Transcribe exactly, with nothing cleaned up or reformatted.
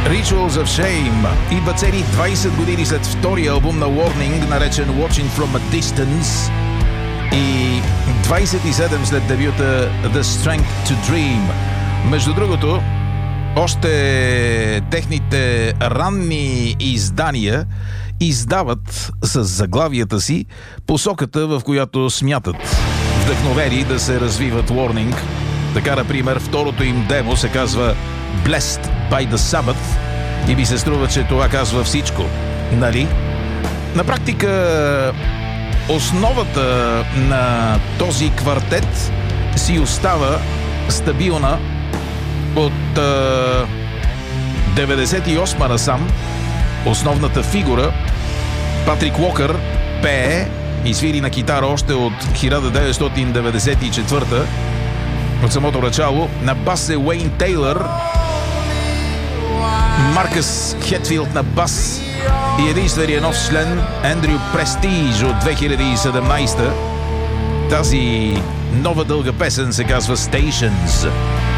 Rituals of Shame идва цели двайсет години след втория албум на Warning, наречен Watching from a Distance, и двайсет и седем след дебюта The Strength to Dream. Между другото, още техните ранни издания издават с заглавията си посоката, в която смятат вдъхновени да се развиват Warning. Така, например, второто им демо се казва Blessed by the Sabbath и ми се струва, че това казва всичко, нали? На практика основата на този квартет си остава стабилна от а, деветдесет и осма насам. Основната фигура Патрик Уокър пее и свири на китара още от хиляда деветстотин деветдесет и четвърта, от самото начало. На бас е Уейн Тейлър, Маркъс Хетфилд на бас и единствения нов член Ендрю Престиж от две хиляди и седемнайсета. Тази нова дълга песен се казва Stations.